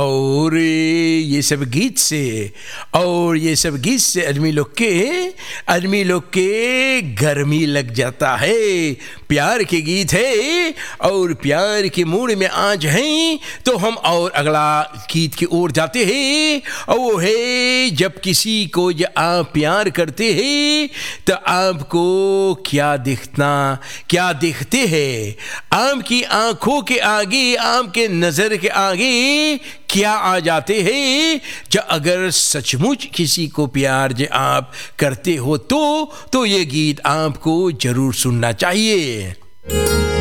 और ये सब गीत से आदमी लोग के गर्मी लग जाता है। प्यार के गीत है और प्यार के मूड में आज हैं, तो हम और अगला गीत की ओर जाते हैं। और वो है, जब किसी को आप प्यार करते हैं तो आपको क्या दिखते हैं, आपकी आंखों के आगे, आपके नजर के आगे क्या आ जाते हैं। जब अगर सचमुच किसी को प्यार जो आप करते हो तो ये गीत आपको जरूर सुनना चाहिए।